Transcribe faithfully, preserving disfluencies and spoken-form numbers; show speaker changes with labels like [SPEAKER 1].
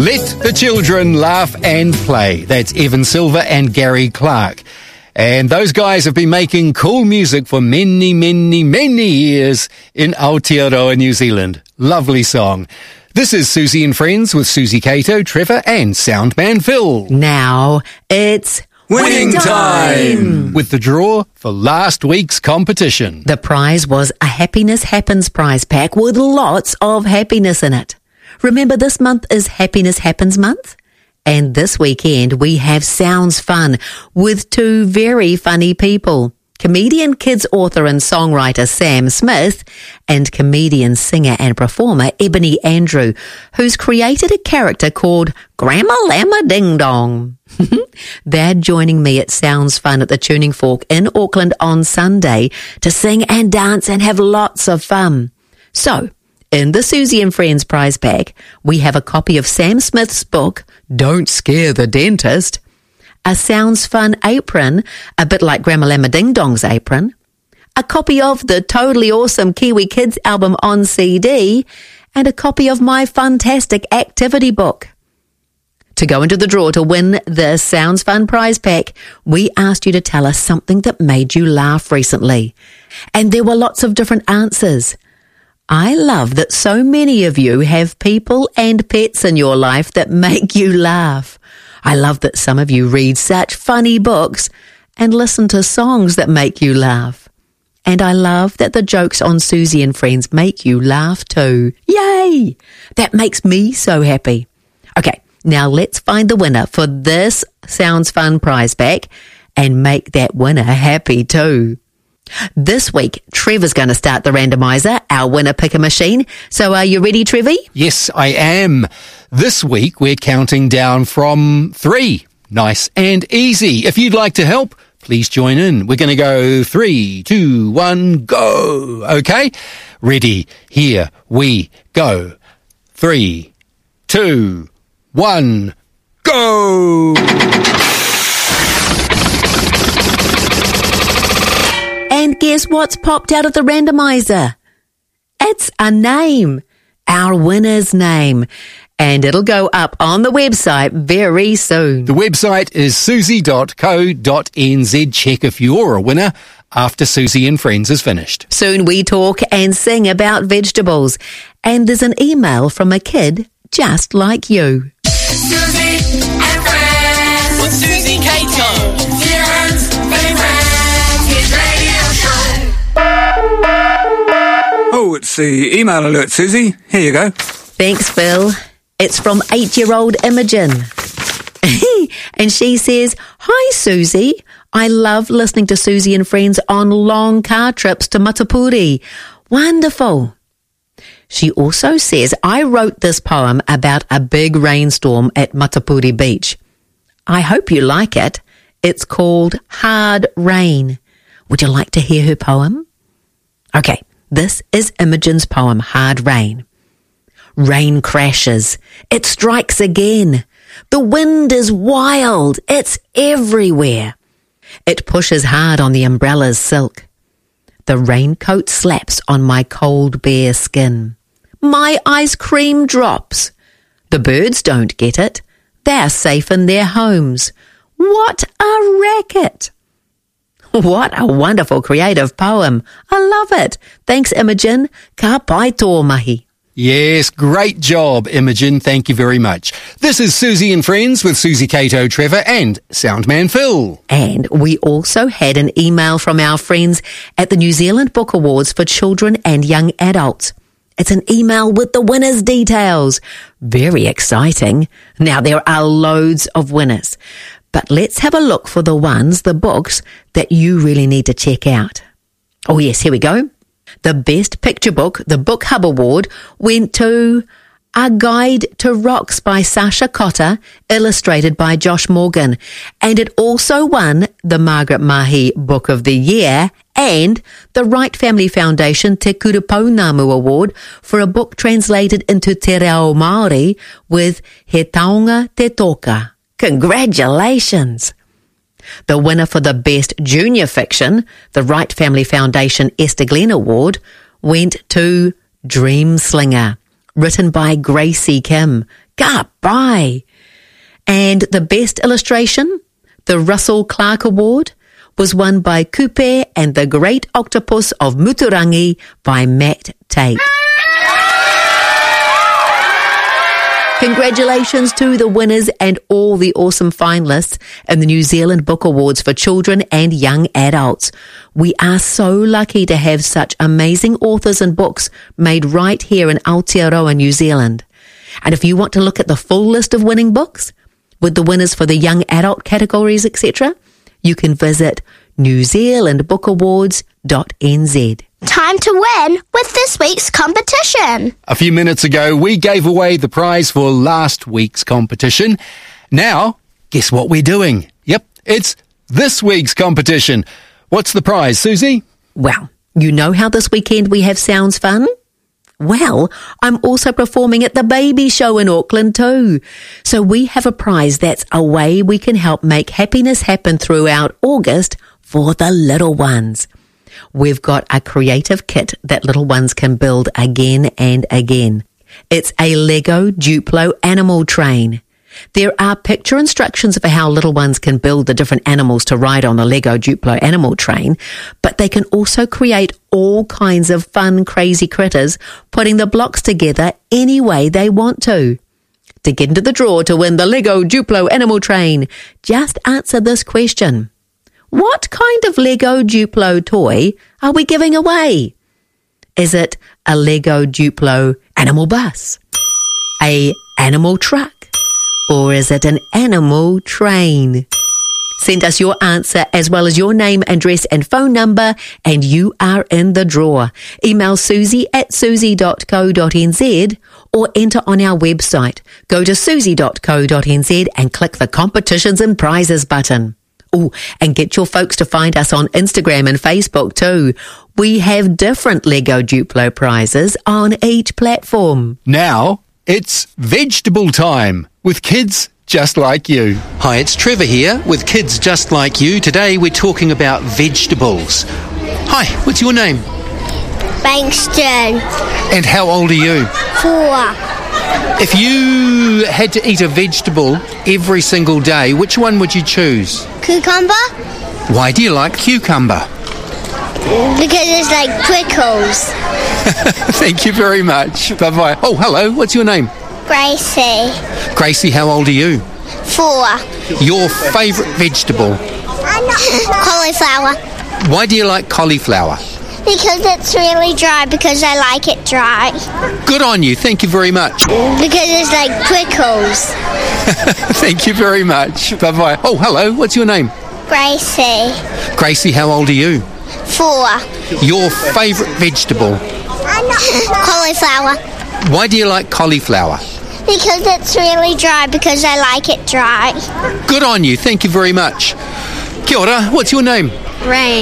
[SPEAKER 1] Let the children laugh and play. That's Evan Silver and Gary Clark. And those guys have been making cool music for many, many, many years in Aotearoa, New Zealand. Lovely song. This is Susie and Friends with Susie Cato, Trevor and Soundman Phil.
[SPEAKER 2] Now it's
[SPEAKER 1] winning time! With the draw for last week's competition.
[SPEAKER 2] The prize was a Happiness Happens prize pack with lots of happiness in it. Remember, this month is Happiness Happens month? And this weekend we have Sounds Fun with two very funny people. Comedian, kids author and songwriter Sam Smith and comedian, singer and performer Ebony Andrew, who's created a character called Grandma Llama Ding Dong. They're joining me at Sounds Fun at the Tuning Fork in Auckland on Sunday to sing and dance and have lots of fun. So, in the Susie and Friends prize pack, we have a copy of Sam Smith's book, Don't Scare the Dentist, a Sounds Fun apron, a bit like Grandma Llama Ding Dong's apron, a copy of the totally awesome Kiwi Kids album on C D, and a copy of my fantastic activity book. To go into the draw to win the Sounds Fun prize pack, we asked you to tell us something that made you laugh recently. And there were lots of different answers. I love that so many of you have people and pets in your life that make you laugh. I love that some of you read such funny books and listen to songs that make you laugh. And I love that the jokes on Susie and Friends make you laugh too. Yay! That makes me so happy. Okay, now let's find the winner for this Sounds Fun prize pack and make that winner happy too. This week, Trevor's going to start the randomizer, our winner picker machine. So are you ready, Trevi?
[SPEAKER 1] Yes, I am. This week, we're counting down from three. Nice and easy. If you'd like to help, please join in. We're going to go three, two, one, go. Okay? Ready? Here we go. Three, two, one, go.
[SPEAKER 2] And guess what's popped out of the randomizer? It's a name, our winner's name. And it'll go up on the website very soon.
[SPEAKER 1] The website is susie dot co dot n z. Check if you're a winner after Susie and Friends is finished.
[SPEAKER 2] Soon we talk and sing about vegetables. And there's an email from a kid just like you.
[SPEAKER 3] Susie and Friends with Susie Cato. Zealand's favourite hit radio show.
[SPEAKER 4] Oh, it's the email alert, Susie. Here you go.
[SPEAKER 2] Thanks, Phil. It's from eight-year-old Imogen. And she says, Hi, Susie. I love listening to Susie and Friends on long car trips to Matapuri. Wonderful. She also says, I wrote this poem about a big rainstorm at Matapuri Beach. I hope you like it. It's called Hard Rain. Would you like to hear her poem? Okay, this is Imogen's poem, Hard Rain. Rain crashes. It strikes again. The wind is wild. It's everywhere. It pushes hard on the umbrella's silk. The raincoat slaps on my cold bare skin. My ice cream drops. The birds don't get it. They're safe in their homes. What a racket! What a wonderful creative poem. I love it. Thanks, Imogen. Ka pai tō mahi.
[SPEAKER 1] Yes, great job, Imogen. Thank you very much. This is Susie and Friends with Susie Cato, Trevor and Soundman Phil.
[SPEAKER 2] And we also had an email from our friends at the New Zealand Book Awards for Children and Young Adults. It's an email with the winners' details. Very exciting. Now, there are loads of winners. But let's have a look for the ones, the books, that you really need to check out. Oh yes, here we go. The Best Picture Book, the Book Hub Award, went to A Guide to Rocks by Sasha Cotter, illustrated by Josh Morgan. And it also won the Margaret Mahi Book of the Year and the Wright Family Foundation Te Kurupaunamu Award for a book translated into Te Reo Māori with He Taonga Te Toka. Congratulations! The winner for the Best Junior Fiction, the Wright Family Foundation Esther Glenn Award, went to Dream Slinger. written by Gracie Kim. Goodbye. And the best illustration, the Russell Clark Award, was won by Kupe and the Great Octopus of Muturangi by Matt Tate. Congratulations to the winners and all the awesome finalists in the New Zealand Book Awards for children and young adults. We are so lucky to have such amazing authors and books made right here in Aotearoa, New Zealand. And if you want to look at the full list of winning books, with the winners for the young adult categories, et cetera, you can visit new zealand book awards dot n z.
[SPEAKER 5] Time to win with this week's competition.
[SPEAKER 1] A few minutes ago, we gave away the prize for last week's competition. Now, guess what we're doing? Yep, it's this week's competition. What's the prize, Susie?
[SPEAKER 2] Well, you know how this weekend we have Sounds Fun? Well, I'm also performing at the Baby Show in Auckland too. So we have a prize that's a way we can help make happiness happen throughout August for the little ones. We've got a creative kit that little ones can build again and again. It's a Lego Duplo animal train. There are picture instructions for how little ones can build the different animals to ride on the Lego Duplo animal train, but they can also create all kinds of fun, crazy critters, putting the blocks together any way they want to. To get into the draw to win the Lego Duplo animal train, just answer this question. What kind of Lego Duplo toy are we giving away? Is it a Lego Duplo animal bus? A animal truck? Or is it an animal train? Send us your answer as well as your name, address and phone number and you are in the draw. Email susie at susie dot co dot n z or enter on our website. Go to susie dot co dot n z and click the competitions and prizes button. Oh, and get your folks to find us on Instagram and Facebook too. We have different Lego Duplo prizes on each platform.
[SPEAKER 1] Now, it's vegetable time with kids just like you. Hi, it's Trevor here with Kids Just Like You. Today we're talking about vegetables. Hi, what's your name?
[SPEAKER 5] Bankston.
[SPEAKER 1] And how old are you?
[SPEAKER 5] Four.
[SPEAKER 1] If you had to eat a vegetable every single day, which one would you choose?
[SPEAKER 5] Cucumber?
[SPEAKER 1] Why do you like cucumber?
[SPEAKER 5] Because it's like prickles.
[SPEAKER 1] Thank you very much. Bye-bye. Oh, hello. What's your name?
[SPEAKER 5] Gracie.
[SPEAKER 1] Gracie, how old are you?
[SPEAKER 5] Four.
[SPEAKER 1] Your favourite vegetable?
[SPEAKER 5] Cauliflower.
[SPEAKER 1] Why do you like cauliflower?
[SPEAKER 5] Because it's really dry, because I like it dry.
[SPEAKER 1] Good on you. Thank you very much.
[SPEAKER 5] Because it's like prickles.
[SPEAKER 1] Thank you very much. Bye-bye. Oh, hello. What's your name?
[SPEAKER 5] Gracie.
[SPEAKER 1] Gracie, how old are you?
[SPEAKER 5] Four.
[SPEAKER 1] Your favourite vegetable?
[SPEAKER 5] Cauliflower.
[SPEAKER 1] Why do you like cauliflower?
[SPEAKER 5] Because it's really dry, because I like it dry.
[SPEAKER 1] Good on you. Thank you very much. Kia ora. What's your name?
[SPEAKER 5] Rain.